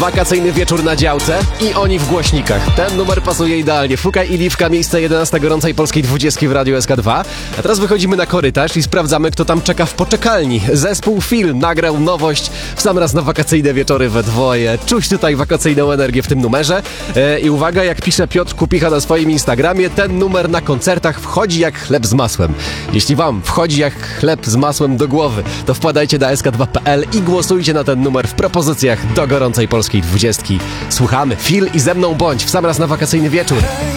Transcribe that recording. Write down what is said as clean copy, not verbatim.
Wakacyjny wieczór na działce i oni w głośnikach. Ten numer pasuje idealnie. Fukaj i Liwka, miejsce 11 gorącej polskiej 20 w Radiu SK2. A teraz wychodzimy na korytarz i sprawdzamy, kto tam czeka w poczekalni. Zespół Film nagrał nowość w sam raz na wakacyjne wieczory we dwoje. Czuć tutaj wakacyjną energię w tym numerze. I uwaga, jak pisze Piotr Kupicha na swoim Instagramie, ten numer na koncertach wchodzi jak chleb z masłem. Jeśli wam wchodzi jak chleb z masłem do głowy, to wpadajcie na sk2.pl i głosujcie na ten numer w propozycjach do gorącej polskiej 20. Słuchamy. Fil i ze mną bądź w sam raz na wakacyjny wieczór.